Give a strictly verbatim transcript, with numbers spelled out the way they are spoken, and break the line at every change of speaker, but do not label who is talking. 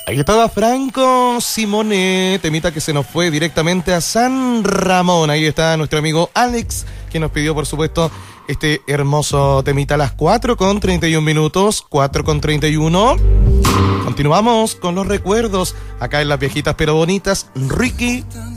Ahí estaba Franco Simone, temita que se nos fue directamente a San Ramón. Ahí está nuestro amigo Alex, que nos pidió, por supuesto, este hermoso temita a las cuatro con treinta y un minutos, cuatro con treinta y uno. Continuamos con los recuerdos acá en Las Viejitas Pero Bonitas. Ricky